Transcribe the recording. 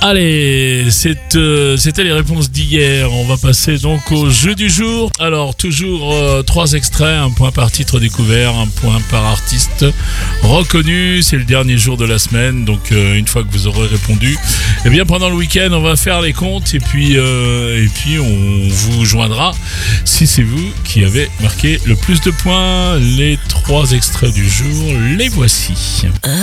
Allez, c'était les réponses d'hier. On va passer donc au jeu du jour. Alors, toujours 3 extraits, un point par titre découvert, un point par artiste reconnu. C'est le dernier jour de la semaine, donc une fois que vous aurez répondu, eh bien pendant le week-end, on va faire les comptes et puis on vous joindra si c'est vous qui avez marqué le plus de points. Les 3 extraits du jour, les voici.